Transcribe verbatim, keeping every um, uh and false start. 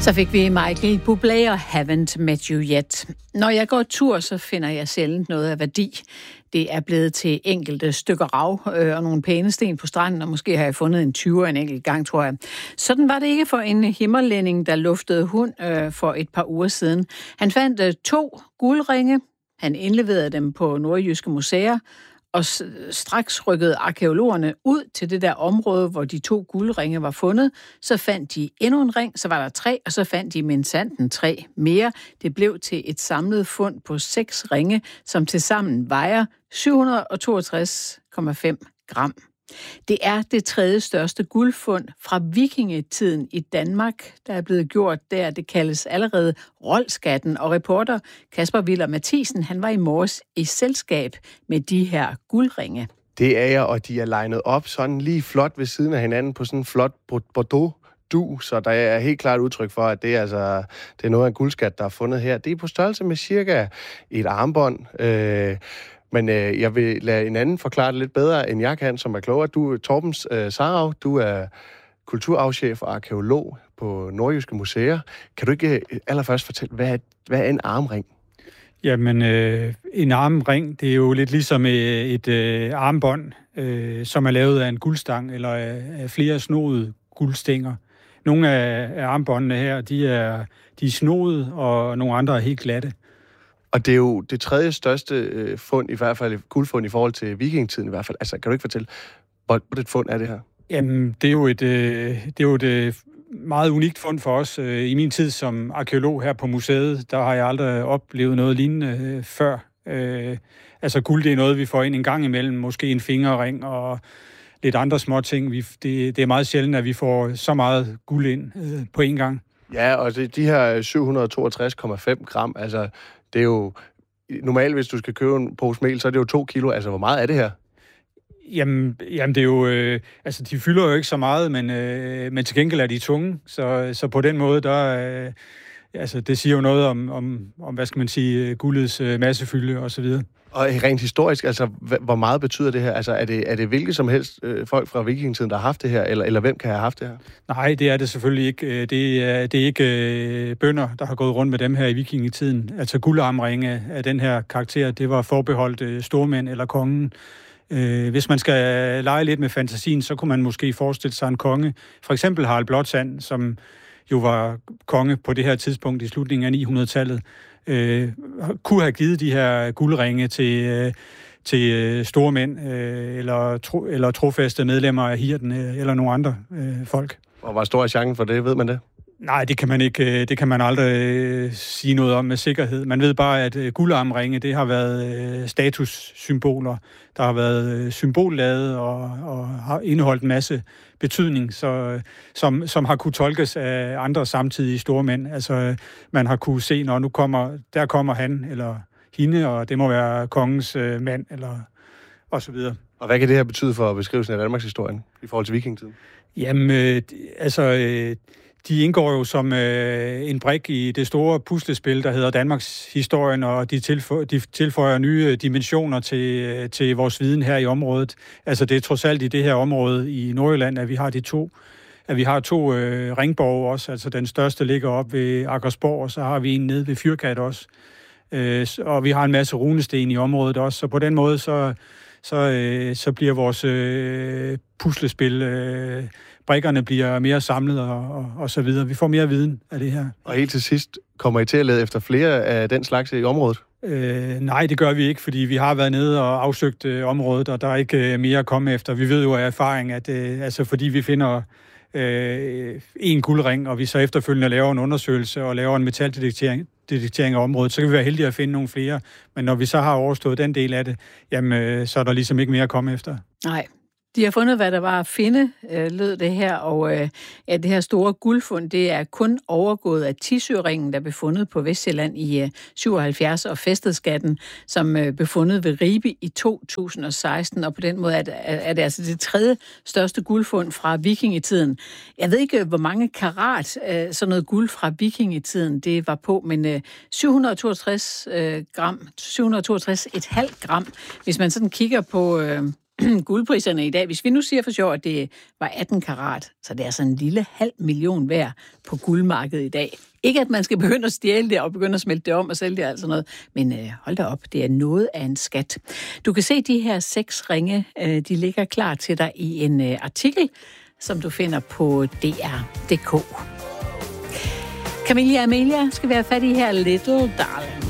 Så fik vi Michael Bublé og Haven't Met You Yet. Når jeg går tur, så finder jeg sjældent noget af værdi. Det er blevet til enkelte stykker rav øh, og nogle pæne sten på stranden, og måske har jeg fundet en tyver en enkelt gang, tror jeg. Sådan var det ikke for en himmerlænding, der luftede hund øh, for et par uger siden. Han fandt øh, to guldringe. Han indleverede dem på nordjyske museer, og straks rykkede arkæologerne ud til det der område, hvor de to guldringe var fundet. Så fandt de endnu en ring, så var der tre, og så fandt de minsandten tre mere. Det blev til et samlet fund på seks ringe, som tilsammen vejer syv hundrede toogtres komma fem gram. Det er det tredje største guldfund fra vikingetiden i Danmark, der er blevet gjort der. Det kaldes allerede Roldskatten, og reporter Kasper Willer Mathisen, han var i morges i selskab med de her guldringe. Det er jeg, og de er legnet op sådan lige flot ved siden af hinanden på sådan en flot Bordeaux du, så der er helt klart udtryk for, at det er, altså, det er noget af en guldskat, der er fundet her. Det er på størrelse med cirka et armbånd. Øh, men øh, jeg vil lade en anden forklare det lidt bedre, end jeg kan, som er klogere. Du er Torbens øh, Sarau, du er kulturarvschef og arkeolog på Nordjyske Museer. Kan du ikke allerførst fortælle, hvad er, hvad er en armring? Jamen, øh, en armring, det er jo lidt ligesom et, et øh, armbånd, øh, som er lavet af en guldstang, eller af, af flere snoede guldstænger. Nogle af, af armbåndene her, de er, de er snoede, og nogle andre er helt glatte. Og det er jo det tredje største øh, fund, i hvert fald guldfund i forhold til vikingetiden i hvert fald. Altså, kan du ikke fortælle, hvor, hvor det fund er det her? Jamen, det er jo et, øh, det er jo et øh, meget unikt fund for os. I min tid som arkeolog her på museet, der har jeg aldrig oplevet noget lignende øh, før. Øh, altså, guld, det er noget, vi får ind en gang imellem. Måske en fingerring og lidt andre små ting. Vi, det, det er meget sjældent, at vi får så meget guld ind øh, på én gang. Ja, og det, de her syv hundrede toogtres komma fem gram, altså, det er jo normalt, hvis du skal købe en pose mel, så er det jo to kilo. Altså, hvor meget er det her? Jamen, jamen det er jo... Øh, altså, de fylder jo ikke så meget, men, øh, men til gengæld er de tunge. Så, så på den måde, der... Øh, altså, det siger jo noget om, om, om hvad skal man sige, guldets øh, massefylde og så videre. Og rent historisk, altså, hvor meget betyder det her? Altså, er det, er det hvilket som helst øh, folk fra vikingetiden, der har haft det her, eller, eller hvem kan have haft det her? Nej, det er det selvfølgelig ikke. Det er, det er ikke øh, bønder, der har gået rundt med dem her i vikingetiden. Altså, guldarmringe af den her karakter, det var forbeholdt øh, stormænd eller kongen. Øh, hvis man skal lege lidt med fantasien, så kunne man måske forestille sig en konge. For eksempel Harald Blåtand, som jo var konge på det her tidspunkt i slutningen af ni hundrede-tallet, øh, kunne have givet de her guldringe til, øh, til øh, store mænd, øh, eller, tro, eller trofaste medlemmer af hirden, øh, eller nogle andre øh, folk. Og hvor stor er chancen for det, ved man det? Nej, det kan man ikke. Det kan man aldrig øh, sige noget om med sikkerhed. Man ved bare, at øh, guldarmringe, det har været øh, statussymboler. Der har været øh, symbolladet og, og har indeholdt en masse betydning, så, øh, som, som har kunne tolkes af andre samtidige store mænd. Altså, øh, man har kunne se, når nu kommer, der kommer han eller hende, og det må være kongens øh, mand, eller og så videre. Og hvad kan det her betyde for beskrivelsen af Danmarks historien i forhold til vikingetiden? Jamen, øh, altså... Øh, De indgår jo som øh, en brik i det store puslespil, der hedder Danmarks historien, og de, tilfø- de tilføjer nye dimensioner til, til vores viden her i området. Altså det er trods alt i det her område i Nordjylland, at vi har de to, at vi har to øh, ringborge også. Altså den største ligger op ved Akersborg, og så har vi en nede ved Fyrkat også. Øh, og vi har en masse runesten i området også, så på den måde så, så, øh, så bliver vores øh, puslespil... Øh, Brikkerne bliver mere samlet og, og, og så videre. Vi får mere viden af det her. Og helt til sidst, kommer I til at lede efter flere af den slags i området? Øh, nej, det gør vi ikke, fordi vi har været nede og afsøgt øh, området, og der er ikke øh, mere at komme efter. Vi ved jo af erfaring, at øh, altså, fordi vi finder øh, en guldring, og vi så efterfølgende laver en undersøgelse og laver en metaldetektering detektering af området, så kan vi være heldige at finde nogle flere. Men når vi så har overstået den del af det, jamen, øh, så er der ligesom ikke mere at komme efter. Nej. De har fundet, hvad der var at finde, øh, lød det her, og øh, ja, det her store guldfund, det er kun overgået af Tisøringen, der blev fundet på Vestsjælland i øh, syvoghalvfjerds, og Fæstedskatten, som øh, blev fundet ved Ribe i to tusind og seksten, og på den måde er det, er det altså det tredje største guldfund fra vikingetiden. Jeg ved ikke, hvor mange karat øh, sådan noget guld fra vikingetiden det var på, men øh, syv hundrede toogtres øh, gram, syv hundrede toogtres komma fem gram, hvis man sådan kigger på... Øh, guldpriserne i dag. Hvis vi nu siger for sjov, at det var atten karat, så det er sådan en lille halv million værd på guldmarkedet i dag. Ikke at man skal begynde at stjæle det og begynde at smelte det om og sælge det og sådan noget, men øh, hold da op, det er noget af en skat. Du kan se de her seks ringe, øh, de ligger klar til dig i en øh, artikel, som du finder på D R punktum d k. Camilla Amelia skal være fat i her Little Darling.